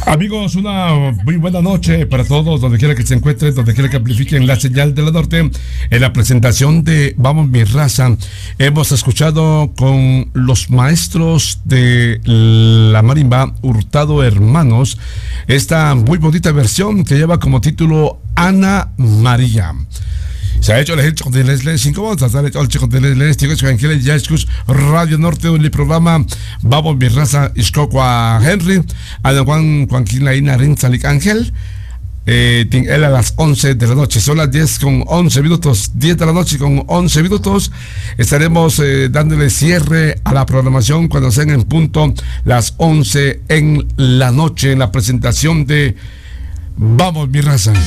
Amigos, una muy buena noche para todos, donde quiera que se encuentren, donde quiera que amplifiquen la señal de la norte. En la presentación de Vamos Mi Raza, hemos escuchado con los maestros de la marimba Hurtado Hermanos esta muy bonita versión que lleva como título Ana María. Se ha hecho el hecho de les 5 voltas, se ha hecho el hecho de les chicos que quieren ya escuchar Radio Norte, el programa Vamos Mi Raza, Iscoqua Henry, a Juan Quinlaina Rinzalik Ángel, él a las 11 de la noche, son las 10 con 11 minutos, 10 de la noche con 11 minutos, estaremos dándole cierre a la programación cuando sean en punto las 11 en la noche, en la presentación de Vamos Mi Raza.